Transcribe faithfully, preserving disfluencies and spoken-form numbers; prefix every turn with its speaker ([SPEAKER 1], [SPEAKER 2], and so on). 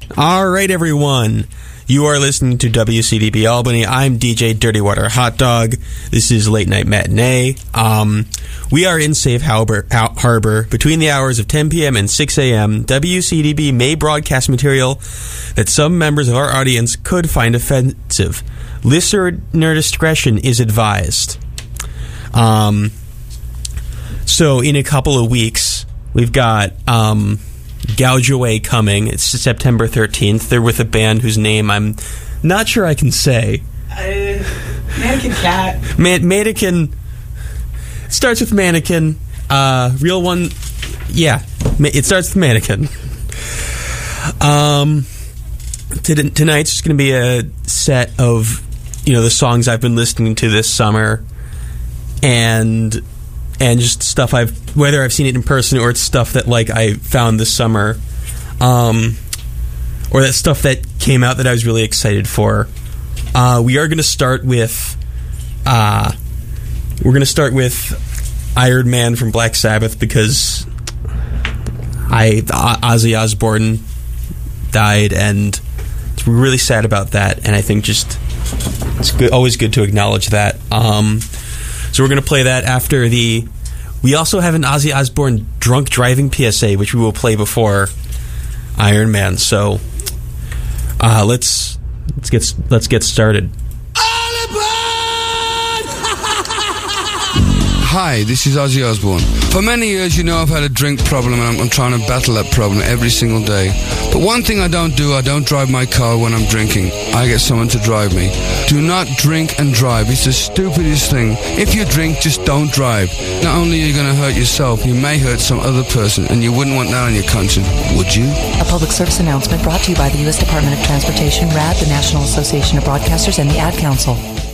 [SPEAKER 1] All right, everyone. You are listening to W C D B Albany. I'm D J Dirty Water Hot Dog. This is Late Night Matinee. Um, we are in Safe Harbor, Harbor. Between the hours of ten p.m. and six a.m., W C D B may broadcast material that some members of our audience could find offensive. Listener discretion is advised. Um, so in a couple of weeks, we've got... Um, Gouge Away coming. It's September thirteenth. They're with a band whose name I'm not sure I can say.
[SPEAKER 2] Uh, Mannequin Cat.
[SPEAKER 1] Man- Mannequin. Starts with Mannequin. Uh, real one. Yeah. It starts with Mannequin. Um, t- tonight's just going to be a set of, you know, the songs I've been listening to this summer, and and just stuff I've, whether I've seen it in person or it's stuff that, like, I found this summer, um, or that stuff that came out that I was really excited for. Uh, we are going to start with, uh, we're going to start with Iron Man from Black Sabbath, because I, Ozzy Osbourne died, and we're really sad about that, and I think just, it's good, always good to acknowledge that. Um, So we're going to play that after the... We also have an Ozzy Osbourne drunk driving P S A, which we will play before Iron Man. So uh, let's let's get let's get started.
[SPEAKER 3] Hi, this is Ozzy Osbourne. For many years, you know I've had a drink problem, and I'm, I'm trying to battle that problem every single day. But one thing I don't do, I don't drive my car when I'm drinking. I get someone to drive me. Do not drink and drive. It's the stupidest thing. If you drink, just don't drive. Not only are you going to hurt yourself, you may hurt some other person, and you wouldn't want that on your conscience, would you?
[SPEAKER 4] A public service announcement brought to you by the U S Department of Transportation, R A D, the National Association of Broadcasters, and the Ad Council.